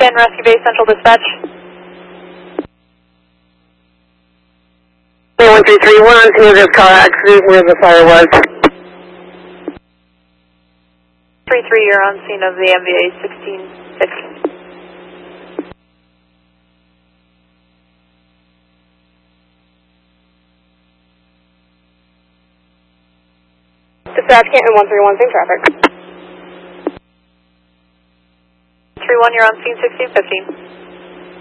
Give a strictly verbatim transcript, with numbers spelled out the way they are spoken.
Beacon, Rescue Base, Central Dispatch. one three three one, scene of this car accident where the fire was. three three, you're on scene of the M V A sixteen fifty. Dispatch Canton one three one, same traffic. three one, you're on scene sixteen fifteen.